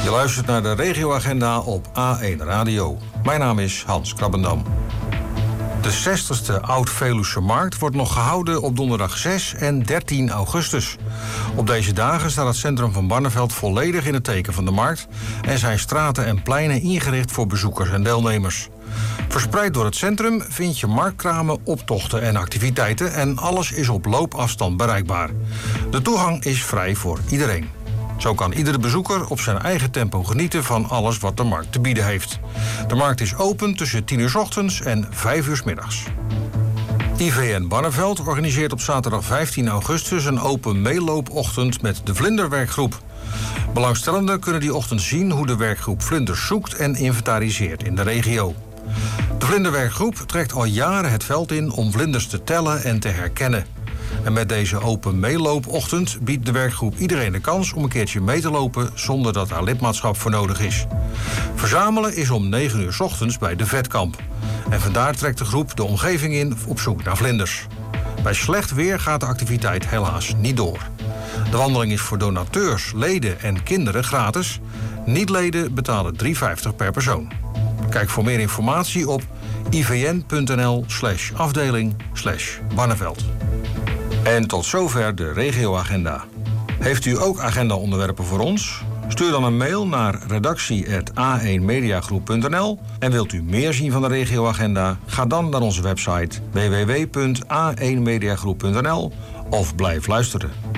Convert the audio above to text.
Je luistert naar de regioagenda op A1 Radio. Mijn naam is Hans Krabbendam. De 60ste Oud-Veluwse Markt wordt nog gehouden op donderdag 6 en 13 augustus. Op deze dagen staat het centrum van Barneveld volledig in het teken van de markt en zijn straten en pleinen ingericht voor bezoekers en deelnemers. Verspreid door het centrum vind je marktkramen, optochten en activiteiten en alles is op loopafstand bereikbaar. De toegang is vrij voor iedereen. Zo kan iedere bezoeker op zijn eigen tempo genieten van alles wat de markt te bieden heeft. De markt is open tussen 10 uur 's ochtends en 5 uur 's middags. IVN Barneveld organiseert op zaterdag 15 augustus een open meeloopochtend met de Vlinderwerkgroep. Belangstellenden kunnen die ochtend zien hoe de werkgroep vlinders zoekt en inventariseert in de regio. De Vlinderwerkgroep trekt al jaren het veld in om vlinders te tellen en te herkennen. En met deze open meeloopochtend biedt de werkgroep iedereen de kans om een keertje mee te lopen zonder dat daar lidmaatschap voor nodig is. Verzamelen is om 9 uur 's ochtends bij de Vetkamp. En vandaar trekt de groep de omgeving in op zoek naar vlinders. Bij slecht weer gaat de activiteit helaas niet door. De wandeling is voor donateurs, leden en kinderen gratis. Niet-leden betalen €3,50 per persoon. Kijk voor meer informatie op ivn.nl/afdeling/Barneveld. En tot zover de regioagenda. Heeft u ook agendaonderwerpen voor ons? Stuur dan een mail naar redactie@a1mediagroep.nl. En wilt u meer zien van de regioagenda? Ga dan naar onze website www.a1mediagroep.nl of blijf luisteren.